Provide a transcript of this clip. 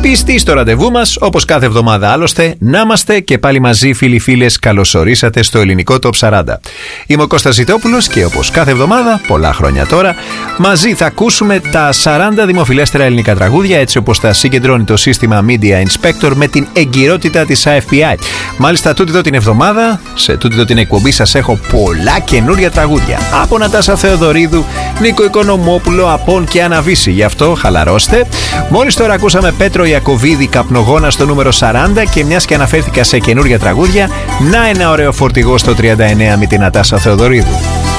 Πιστοί στο ραντεβού μας, όπως κάθε εβδομάδα άλλωστε, να είμαστε και πάλι μαζί, φίλοι-φίλες. Καλωσορίσατε στο ελληνικό Top 40. Είμαι ο Κώστας Ζητόπουλος και όπως κάθε εβδομάδα, πολλά χρόνια τώρα, μαζί θα ακούσουμε τα 40 δημοφιλέστερα ελληνικά τραγούδια, έτσι όπως τα συγκεντρώνει το σύστημα Media Inspector με την εγκυρότητα της AFPI. Μάλιστα, τούτη εδώ την εβδομάδα, σε τούτη εδώ την εκπομπή σας έχω πολλά καινούρια τραγούδια. Από Νατάσα Θεοδωρίδου, Νίκο Οικονομόπουλο, Απών και Αναβίση. Γι' αυτό χαλαρώστε. Μόλις τώρα ακούσαμε Πέτρο Ιακωβίδη, Καπνογόνα στο νούμερο 40 και μιας και αναφέρθηκα σε καινούρια τραγούδια, να ένα ωραίο φορτηγό στο 39 με την Νατάσα Θεοδωρίδου.